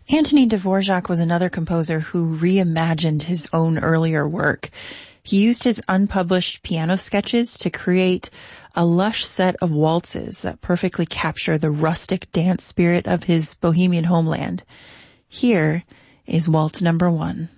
Antonin Dvorak was another composer who reimagined his own earlier work. He used his unpublished piano sketches to create a lush set of waltzes that perfectly capture the rustic dance spirit of his Bohemian homeland. Here is Waltz Number 1.